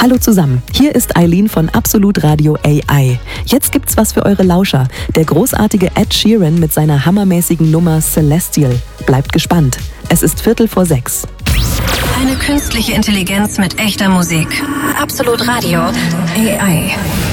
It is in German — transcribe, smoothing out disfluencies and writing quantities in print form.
Hallo zusammen, hier ist Eileen von Absolut Radio AI. Jetzt gibt's was für eure Lauscher. Der großartige Ed Sheeran mit seiner hammermäßigen Nummer Celestial. Bleibt gespannt. Es ist 5:45. Eine künstliche Intelligenz mit echter Musik. Absolut Radio AI.